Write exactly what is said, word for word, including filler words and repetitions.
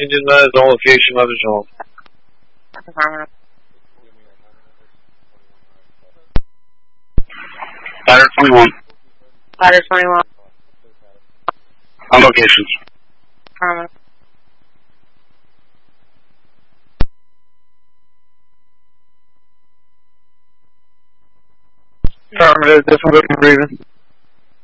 Engine nine is on location, letters home. Ladder twenty-one. Ladder twenty-one. On locations. Um, Affirmative, different looking breathing.